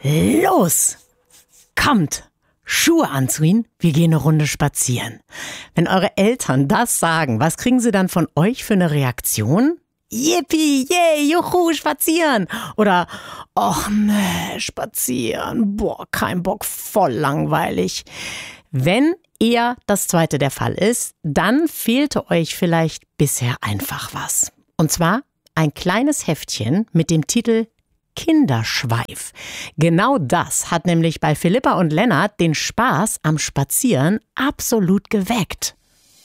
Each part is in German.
Los! Kommt! Schuhe anziehen, wir gehen eine Runde spazieren. Wenn eure Eltern das sagen, was kriegen sie dann von euch für eine Reaktion? Yippie, yay, juhu, spazieren. Oder, och nee, spazieren, boah, kein Bock, voll langweilig. Wenn eher das zweite der Fall ist, dann fehlte euch vielleicht bisher einfach was. Und zwar ein kleines Heftchen mit dem Titel Kinderschweif. Genau das hat nämlich bei Philippa und Lennart den Spaß am Spazieren absolut geweckt.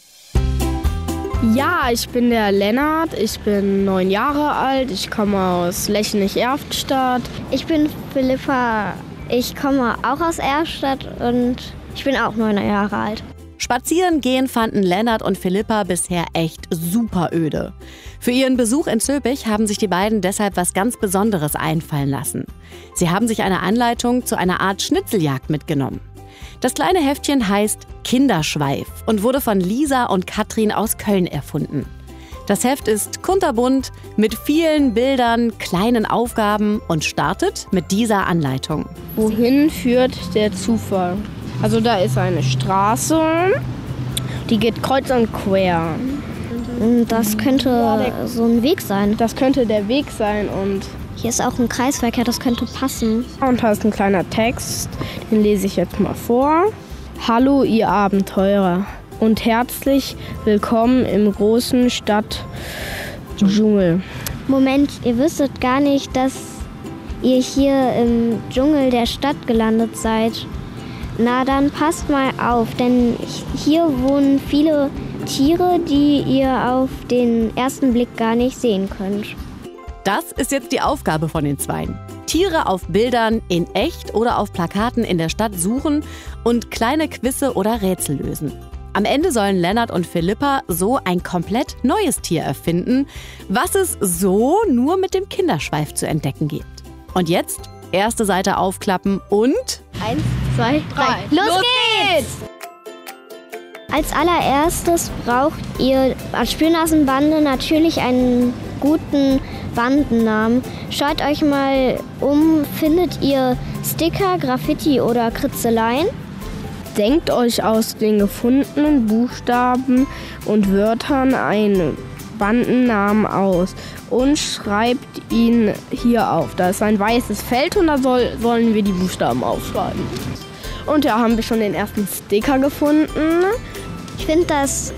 Ja, ich bin der Lennart, ich bin 9 Jahre alt, ich komme aus Lechenich-Erftstadt. Ich bin Philippa, ich komme auch aus Erftstadt und ich bin auch 9 Jahre alt. Spazieren gehen fanden Lennart und Philippa bisher echt super öde. Für ihren Besuch in Zülpich haben sich die beiden deshalb was ganz Besonderes einfallen lassen. Sie haben sich eine Anleitung zu einer Art Schnitzeljagd mitgenommen. Das kleine Heftchen heißt Kinderschweif und wurde von Lisa und Katrin aus Köln erfunden. Das Heft ist kunterbunt mit vielen Bildern, kleinen Aufgaben und startet mit dieser Anleitung. Wohin führt der Zufall? Also da ist eine Straße, die geht kreuz und quer. Das könnte so ein Weg sein. Das könnte der Weg sein und hier ist auch ein Kreisverkehr, das könnte passen. Und da ist ein kleiner Text, den lese ich jetzt mal vor. Hallo ihr Abenteurer und herzlich willkommen im großen Stadtdschungel. Moment, ihr wüsstet gar nicht, dass ihr hier im Dschungel der Stadt gelandet seid. Na dann passt mal auf, denn hier wohnen viele Tiere, die ihr auf den ersten Blick gar nicht sehen könnt. Das ist jetzt die Aufgabe von den Zweien. Tiere auf Bildern in echt oder auf Plakaten in der Stadt suchen und kleine Quizze oder Rätsel lösen. Am Ende sollen Lennart und Philippa so ein komplett neues Tier erfinden, was es so nur mit dem Kinderschweif zu entdecken gibt. Und jetzt erste Seite aufklappen und 1, 2, 3. Los geht's! Als allererstes braucht ihr als Spürnasenbande natürlich einen guten Bandennamen. Schaut euch mal um, findet ihr Sticker, Graffiti oder Kritzeleien? Denkt euch aus den gefundenen Buchstaben und Wörtern einen Bandennamen aus und schreibt ihn hier auf. Da ist ein weißes Feld und da sollen wir die Buchstaben aufschreiben. Und ja, haben wir schon den ersten Sticker gefunden. Ich finde, das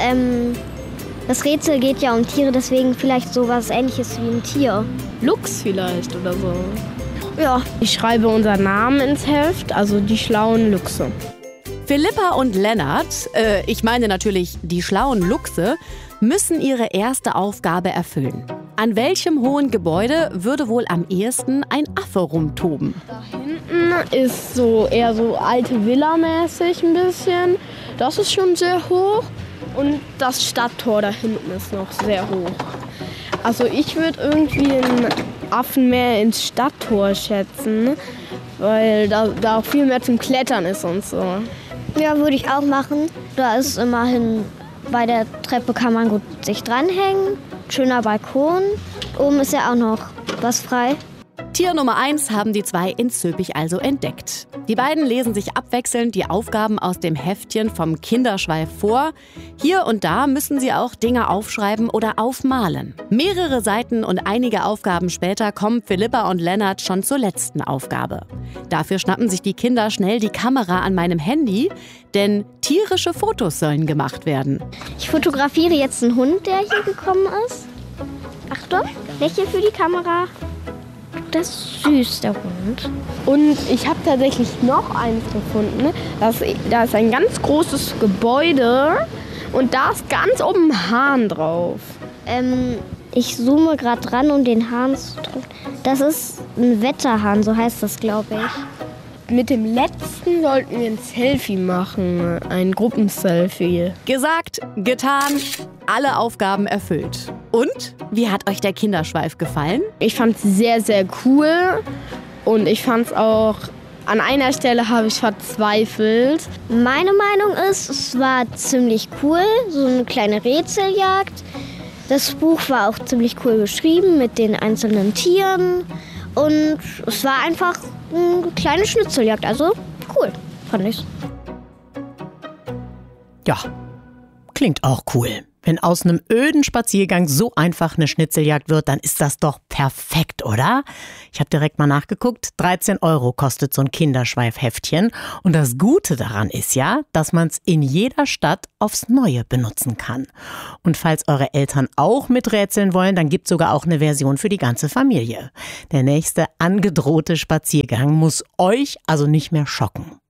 Rätsel geht ja um Tiere, deswegen vielleicht sowas Ähnliches wie ein Tier. Luchs vielleicht oder so. Ja. Ich schreibe unseren Namen ins Heft, also die schlauen Luchse. Philippa und Lennart, ich meine natürlich die schlauen Luchse, müssen ihre erste Aufgabe erfüllen. An welchem hohen Gebäude würde wohl am ehesten ein Affe rumtoben? Da hinten ist so eher so alte Villa-mäßig ein bisschen. Das ist schon sehr hoch. Und das Stadttor da hinten ist noch sehr hoch. Also ich würde irgendwie einen Affen mehr ins Stadttor schätzen, weil da auch viel mehr zum Klettern ist und so. Ja, würde ich auch machen. Da ist immerhin, bei der Treppe kann man gut sich dranhängen. Schöner Balkon. Oben ist ja auch noch was frei. Tier Nummer 1 haben die zwei in Zülpich also entdeckt. Die beiden lesen sich abwechselnd die Aufgaben aus dem Heftchen vom Kinderschweif vor. Hier und da müssen sie auch Dinge aufschreiben oder aufmalen. Mehrere Seiten und einige Aufgaben später kommen Philippa und Lennart schon zur letzten Aufgabe. Dafür schnappen sich die Kinder schnell die Kamera an meinem Handy, denn tierische Fotos sollen gemacht werden. Ich fotografiere jetzt einen Hund, der hier gekommen ist. Achtung, lächle für die Kamera. Das ist süß, der Hund. Und ich habe tatsächlich noch eins gefunden. Da ist ein ganz großes Gebäude und da ist ganz oben ein Hahn drauf. Ich zoome gerade dran, um den Hahn zu drücken. Das ist ein Wetterhahn, so heißt das, glaube ich. Mit dem letzten sollten wir ein Selfie machen, ein Gruppenselfie. Gesagt, getan, alle Aufgaben erfüllt. Und, wie hat euch der Kinderschweif gefallen? Ich fand es sehr, sehr cool und ich fand es auch, an einer Stelle habe ich verzweifelt. Meine Meinung ist, es war ziemlich cool, so eine kleine Rätseljagd. Das Buch war auch ziemlich cool geschrieben mit den einzelnen Tieren Und es war einfach eine kleine Schnitzeljagd. Also cool, fand ich. Ja, klingt auch cool. Wenn aus einem öden Spaziergang so einfach eine Schnitzeljagd wird, dann ist das doch perfekt, oder? Ich habe direkt mal nachgeguckt, 13 € kostet so ein Kinderschweifheftchen. Und das Gute daran ist ja, dass man es in jeder Stadt aufs Neue benutzen kann. Und falls eure Eltern auch miträtseln wollen, dann gibt es sogar auch eine Version für die ganze Familie. Der nächste angedrohte Spaziergang muss euch also nicht mehr schocken.